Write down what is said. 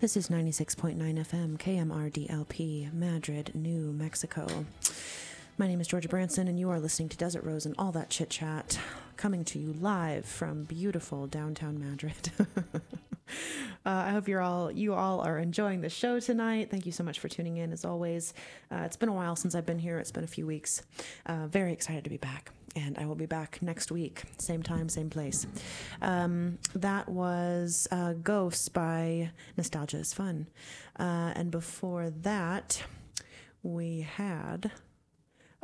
This is 96.9 FM, KMRDLP, Madrid, New Mexico. My name is Georgia Branson, and you are listening to Desert Rose and All That Chit Chat, coming to you live from beautiful downtown Madrid. I hope you all are enjoying the show tonight. Thank you so much for tuning in, as always. It's been a while since I've been here. It's been a few weeks. Very excited to be back, and I will be back next week. Same time, same place. That was Ghosts by Nostalgia is Fun. And before that, we had